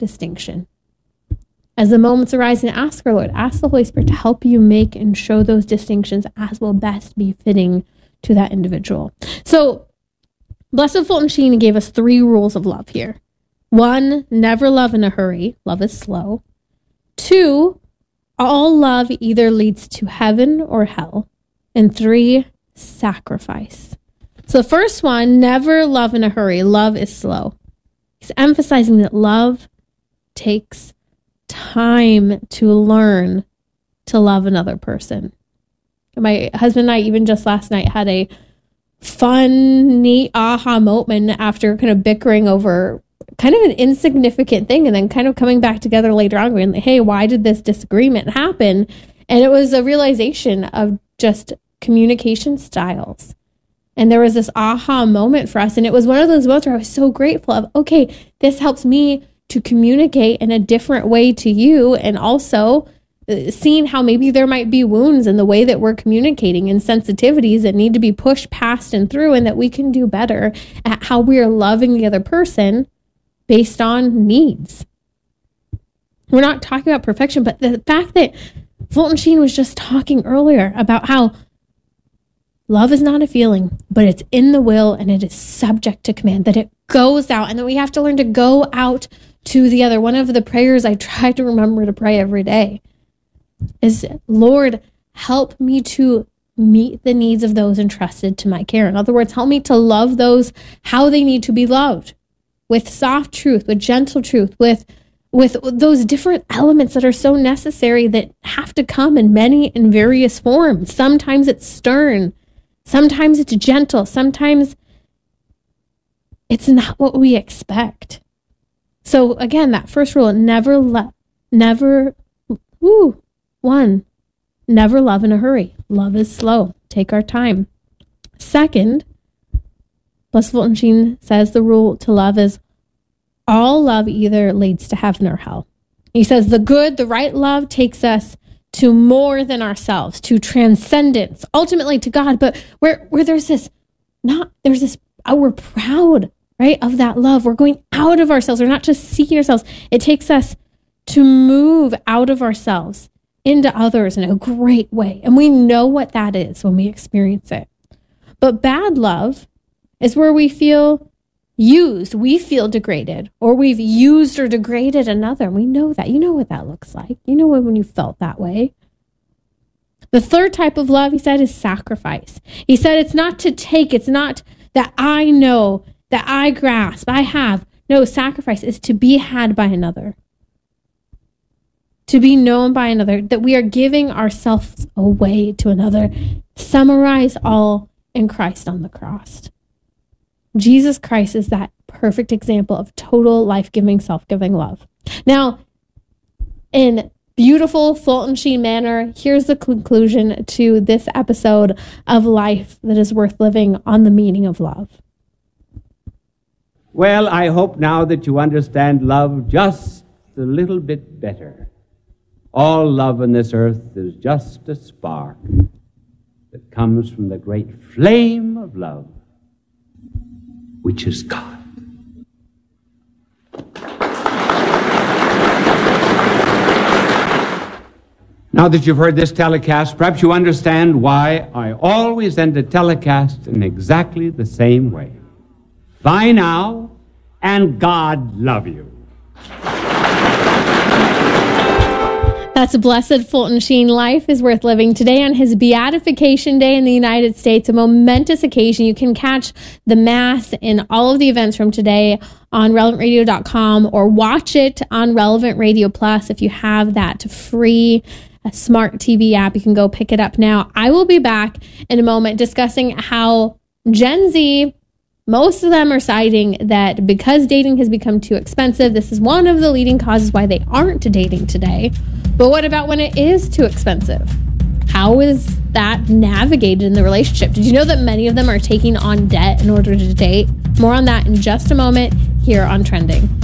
distinction. As the moments arise, and ask our Lord, ask the Holy Spirit to help you make and show those distinctions as will best be fitting to that individual. So Blessed Fulton Sheen gave us 3 rules of love here. 1, never love in a hurry. Love is slow. 2, all love either leads to heaven or hell. And 3, sacrifice. So the first one, never love in a hurry. Love is slow. He's emphasizing that love takes time to learn to love another person. My husband and I, even just last night, had a fun, neat aha moment after kind of bickering over kind of an insignificant thing, and then kind of coming back together later on going, hey, why did this disagreement happen? And it was a realization of just communication styles. And there was this aha moment for us. And it was one of those moments where I was so grateful of, okay, this helps me to communicate in a different way to you. And also seeing how maybe there might be wounds in the way that we're communicating and sensitivities that need to be pushed past and through, and that we can do better at how we are loving the other person based on needs. We're not talking about perfection, but the fact that Fulton Sheen was just talking earlier about how love is not a feeling, but it's in the will and it is subject to command, that it goes out, and that we have to learn to go out to the other. One of the prayers I try to remember to pray every day is, Lord, help me to meet the needs of those entrusted to my care. In other words, help me to love those how they need to be loved, with soft truth, with gentle truth, with those different elements that are so necessary that have to come in many and various forms. Sometimes it's stern. Sometimes it's gentle. Sometimes it's not what we expect. So again, that first rule, never love in a hurry. Love is slow. Take our time. Second, Blessed Fulton Sheen says the rule to love is all love either leads to heaven or hell. He says the good, the right love takes us to more than ourselves, to transcendence, ultimately to God. But where there's this, we're proud, right, of that love. We're going out of ourselves. We're not just seeking ourselves. It takes us to move out of ourselves into others in a great way. And we know what that is when we experience it. But bad love is where we feel used, we feel degraded, or we've used or degraded another. And we know that. You know what that looks like. You know when you felt that way. The third type of love, he said, is sacrifice. He said it's not to take. It's not that I know, that I grasp, I have. No, sacrifice is to be had by another. To be known by another, that we are giving ourselves away to another. Summarize all in Christ on the cross. Jesus Christ is that perfect example of total life-giving, self-giving love. Now, in beautiful Fulton Sheen manner, here's the conclusion to this episode of Life That Is Worth Living on the meaning of love. Well, I hope now that you understand love just a little bit better. All love on this earth is just a spark that comes from the great flame of love, which is God. Now that you've heard this telecast, perhaps you understand why I always end a telecast in exactly the same way. Bye now, and God love you. That's Blessed Fulton Sheen. Life is worth living. Today on his Beatification Day in the United States, a momentous occasion. You can catch the Mass and all of the events from today on relevantradio.com or watch it on Relevant Radio Plus. If you have that free smart TV app, you can go pick it up now. I will be back in a moment discussing how Gen Z, most of them are citing that because dating has become too expensive, this is one of the leading causes why they aren't dating today. But what about when it is too expensive? How is that navigated in the relationship? Did you know that many of them are taking on debt in order to date? More on that in just a moment here on Trending.